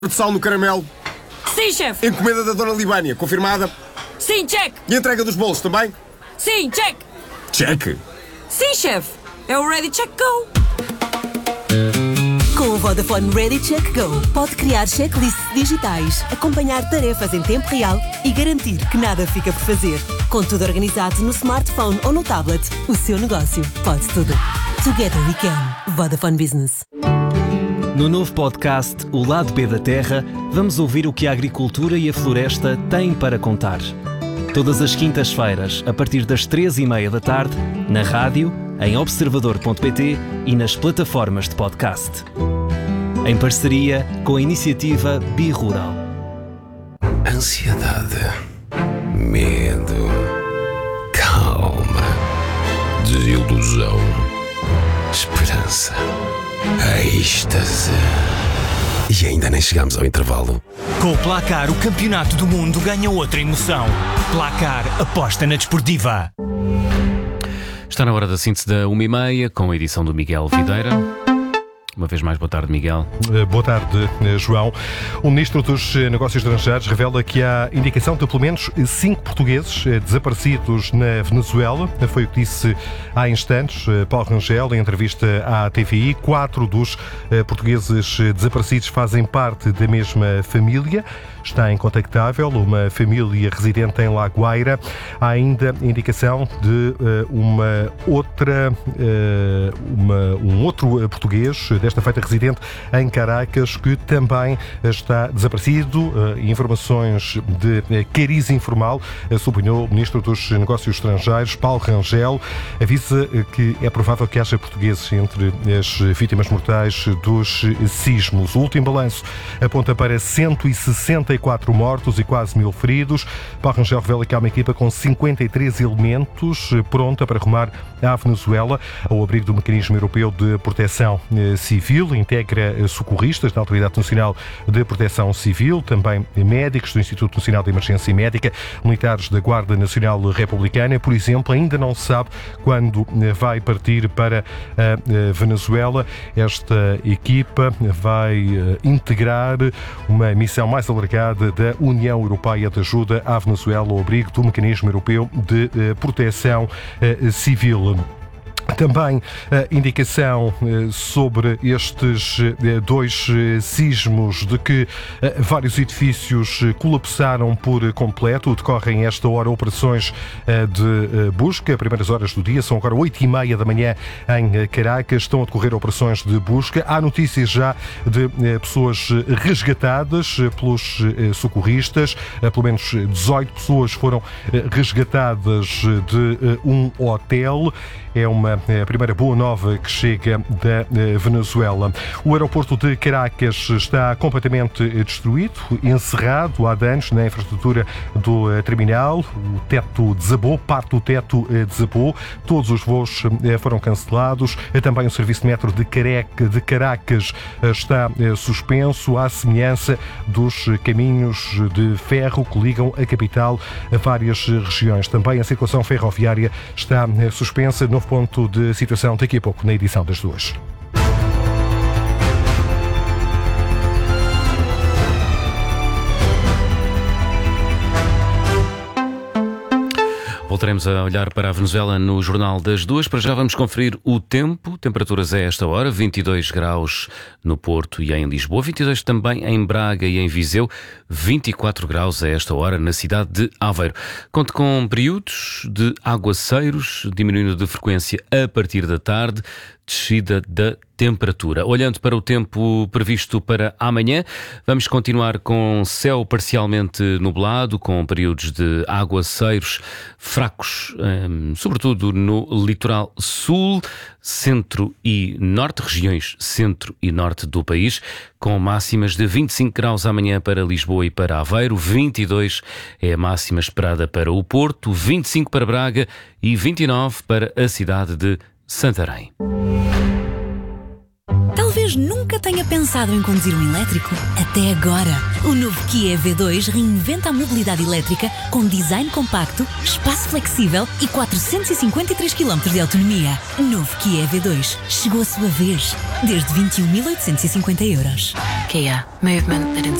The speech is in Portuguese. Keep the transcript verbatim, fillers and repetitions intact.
de sal no caramelo. Sim, chefe. Encomenda da Dona Libânia, confirmada. Sim, check. E entrega dos bolos também? Sim, check. Check. Sim, chefe. É o Ready Check Go. Com o Vodafone Ready Check Go, pode criar checklists digitais, acompanhar tarefas em tempo real e garantir que nada fica por fazer. Com tudo organizado no smartphone ou no tablet, o seu negócio pode tudo. Together we can. Vodafone Business. No novo podcast O Lado B da Terra, vamos ouvir o que a agricultura e a floresta têm para contar. Todas as quintas-feiras, a partir das três e meia da tarde, na rádio, em observador ponto pt e nas plataformas de podcast. Em parceria com a iniciativa Bi-Rural. Ansiedade, medo, calma, desilusão, esperança, êxtase. E ainda nem chegamos ao intervalo. Com o Placar, o campeonato do mundo ganha outra emoção. Placar, aposta na desportiva. Está na hora da síntese da uma e meia, com a edição do Miguel Videira. Uma vez mais, boa tarde, Miguel. Boa tarde, João. O Ministro dos Negócios Estrangeiros revela que há indicação de pelo menos cinco portugueses desaparecidos na Venezuela. Foi o que disse há instantes Paulo Rangel, em entrevista à T V I. Quatro dos portugueses desaparecidos fazem parte da mesma família. Está incontactável uma família residente em La Guaira. Há ainda indicação de uma outra, uma, um outro português, desta feita residente em Caracas, que também está desaparecido. Informações de cariz informal, sublinhou o Ministro dos Negócios Estrangeiros, Paulo Rangel. Avisa que é provável que haja portugueses entre as vítimas mortais dos sismos. O último balanço aponta para cento e sessenta e quatro mortos e quase mil feridos. Paulo Rangel revela que há uma equipa com cinquenta e três elementos pronta para rumar à Venezuela, ao abrigo do Mecanismo Europeu de Proteção Civil. Integra socorristas da Autoridade Nacional de Proteção Civil, também médicos do Instituto Nacional de Emergência Médica, militares da Guarda Nacional Republicana. Por exemplo, ainda não se sabe quando vai partir para a Venezuela. Esta equipa vai integrar uma missão mais alargada da União Europeia de Ajuda à Venezuela, ao abrigo do Mecanismo Europeu de Proteção Civil. Também a indicação sobre estes dois sismos de que vários edifícios colapsaram por completo. Decorrem esta hora operações de busca. Primeiras horas do dia, são agora oito e meia da manhã em Caracas. Estão a decorrer operações de busca. Há notícias já de pessoas resgatadas pelos socorristas. Pelo menos dezoito pessoas foram resgatadas de um hotel. É uma a primeira boa nova que chega da Venezuela. O aeroporto de Caracas está completamente destruído, encerrado. Há danos na infraestrutura do terminal. O teto desabou, parte do teto desabou. Todos os voos foram cancelados. Também o serviço de metro de Caracas está suspenso, à semelhança dos caminhos de ferro que ligam a capital a várias regiões. Também a circulação ferroviária está suspensa. Novo ponto de situação daqui a pouco na edição das duas. Voltaremos a olhar para a Venezuela no Jornal das Duas. Para já vamos conferir o tempo. Temperaturas a esta hora, vinte e dois graus no Porto e em Lisboa, vinte e dois também em Braga e em Viseu, vinte e quatro graus a esta hora na cidade de Aveiro. Conte com períodos de aguaceiros, diminuindo de frequência a partir da tarde, descida da temperatura. Olhando para o tempo previsto para amanhã, vamos continuar com céu parcialmente nublado, com períodos de aguaceiros fracos, hum, sobretudo no litoral sul, centro e norte, regiões centro e norte do país, com máximas de vinte e cinco graus amanhã para Lisboa e para Aveiro, vinte e dois é a máxima esperada para o Porto, vinte e cinco para Braga e vinte e nove para a cidade de Santarém. Talvez nunca tenha pensado em conduzir um elétrico até agora. O novo Kia E V dois reinventa a mobilidade elétrica com design compacto, espaço flexível e quatrocentos e cinquenta e três quilómetros de autonomia. Novo Kia E V dois. Chegou a sua vez. Desde vinte e um mil oitocentos e cinquenta euros. Kia. Movement that